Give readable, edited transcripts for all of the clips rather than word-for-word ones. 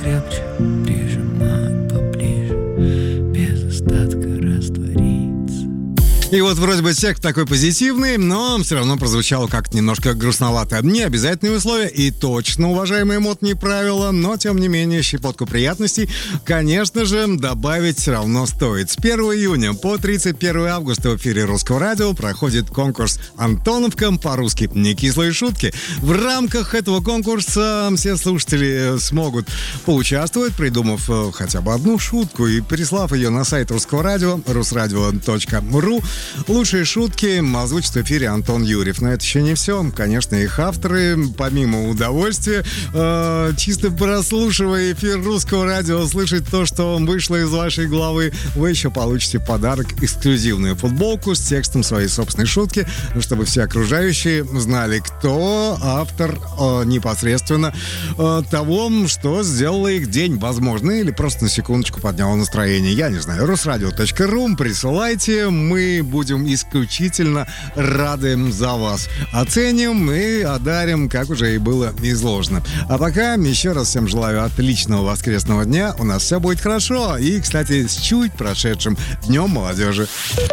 крепче, прижимать поближе, без остатка раствориться. И вот вроде бы текст такой позитивный, но все равно прозвучало как-то немножко грустновато. Не обязательные условия и точно уважаемые модные правила, но тем не менее щепотку приятностей, конечно же, добавить все равно стоит. С 1 июня по 31 августа в эфире Русского радио проходит конкурс «Антоновка» по-русски «Не кислые шутки». В рамках этого конкурса все слушатели смогут поучаствовать, придумав хотя бы одну шутку и прислав ее на сайт Русского радио rusradio.ru. Лучшие шутки озвучит в эфире Антон Юрьев. Но это еще не все. Конечно, их авторы, помимо удовольствия, чисто прослушивая эфир Русского радио, слышать то, что вышло из вашей головы, вы еще получите в подарок эксклюзивную футболку с текстом своей собственной шутки, чтобы все окружающие знали, кто автор непосредственно того, что сделало их день, возможно, или просто на секундочку подняло настроение. Я не знаю. rusradio.ru, присылайте, мы будем исключительно рады за вас. Оценим и одарим, как уже и было изложено. А пока еще раз всем желаю отличного воскресного дня. У нас все будет хорошо. И, кстати, с чуть прошедшим Днем молодежи.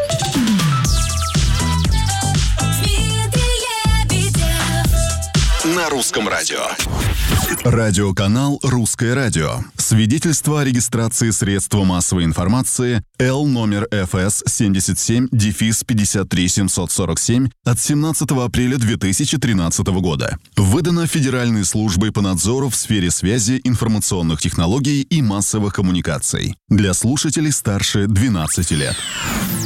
На русском радио. Радиоканал «Русское радио». Свидетельство о регистрации средства массовой информации Л номер ФС 77-53747 от 17 апреля 2013 года. Выдано Федеральной службой по надзору в сфере связи, информационных технологий и массовых коммуникаций. Для слушателей старше 12 лет.